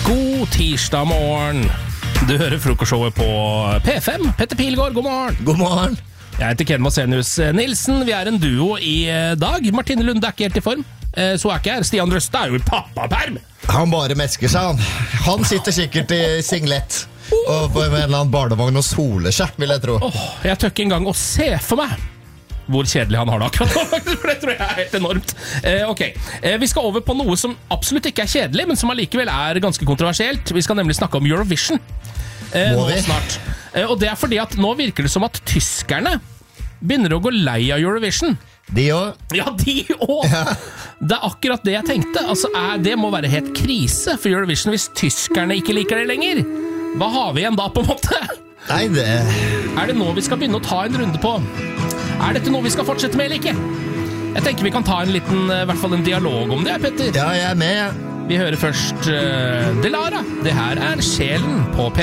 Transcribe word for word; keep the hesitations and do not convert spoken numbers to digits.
God tirsdag morgen. Du hører frokostshowet på P fem. Petter Pilgaard, god morgen. God morgen. Jeg heter Ken Vasenius Nilsen. Vi er en duo i dag. Martine Lunde er ikke helt i form, så er ikke her. Stian Røste er jo i pappaperm. Han bare mesker seg, han. Han sitter sikkert i singlet og på en eller annen barnevogn og soler seg, vil jeg tro. Åh, jeg tør ikke engang å se for meg hvor kjedelig han har det akkurat nå, for det tror jeg er helt enormt. Eh, ok, eh, vi skal over på noe som absolutt ikke er kjedelig, men som allikevel er ganske kontroversielt. Vi skal nemlig snakke om Eurovision. Eh, Må nå vi? snart. Eh, og det er fordi at nå virker det som at tyskerne begynner å gå lei av Eurovision. De også? Ja, de også! Ja. Det er akkurat det jeg tenkte. Altså, er, det må være helt krise for Eurovision hvis tyskerne ikke liker det lenger. Hva har vi igjen da, på en måte? Nei, det... Er det nå vi skal begynne å ta en runde på? Er dette noe vi skal fortsette med eller ikke? Jeg tenker vi kan ta en liten, i hvert fall en dialog om det, Petter. Ja, jeg er med, ja. Vi hører først uh, Delara. Det her er Sjelen på P